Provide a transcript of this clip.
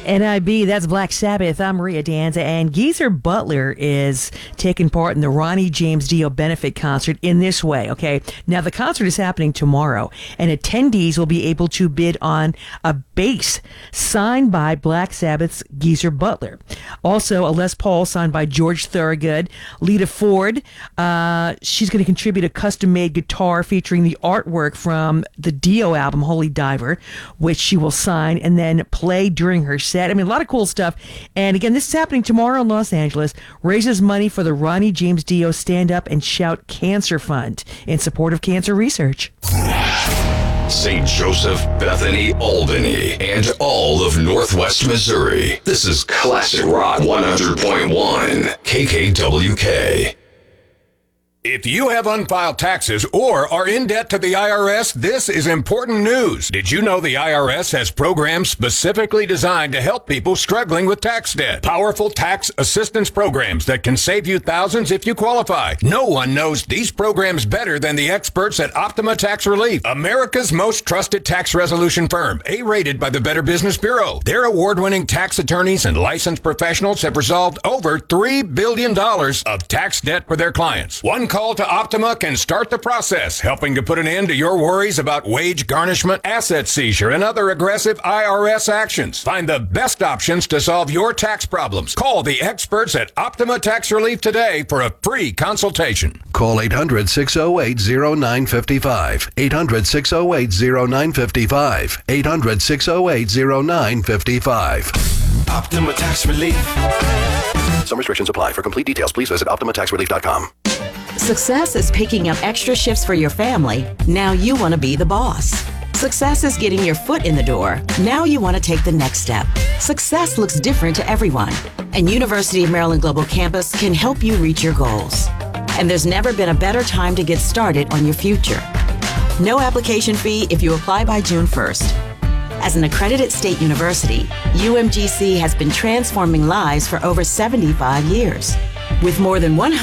NIB, that's Black Sabbath. I'm Maria Danza, and Geezer Butler is taking part in the Ronnie James Dio benefit concert in this way, okay? Now, the concert is happening tomorrow, and attendees will be able to bid on a bass signed by Black Sabbath's Geezer Butler. Also, a Les Paul signed by George Thorogood. Lita Ford, she's going to contribute a custom-made guitar featuring the artwork from the Dio album, Holy Diver, which she will sign and then play during her set. I mean, a lot of cool stuff. And again, this is happening tomorrow in Los Angeles. Raises money for the Ronnie James Dio Stand Up and Shout Cancer Fund in support of cancer research. St. Joseph, Bethany, Albany, and all of Northwest Missouri. This is Classic Rock 100.1 KKWK. If you have unfiled taxes or are in debt to the IRS, this is important news. Did you know the IRS has programs specifically designed to help people struggling with tax debt? Powerful tax assistance programs that can save you thousands if you qualify. No one knows these programs better than the experts at Optima Tax Relief, America's most trusted tax resolution firm, A-rated by the Better Business Bureau. Their award-winning tax attorneys and licensed professionals have resolved over $3 billion of tax debt for their clients. One call to Optima can start the process, helping to put an end to your worries about wage garnishment, asset seizure, and other aggressive IRS actions. Find the best options to solve your tax problems. Call the experts at Optima Tax Relief today for a free consultation. Call 800-608-0955. 800-608-0955. 800-608-0955. Optima Tax Relief. Some restrictions apply. For complete details, please visit OptimaTaxRelief.com. Success is picking up extra shifts for your family. Now you want to be the boss. Success is getting your foot in the door. Now you want to take the next step. Success looks different to everyone, and University of Maryland Global Campus can help you reach your goals. And there's never been a better time to get started on your future. No application fee if you apply by June 1st. As an accredited state university, UMGC has been transforming lives for over 75 years. With more than 100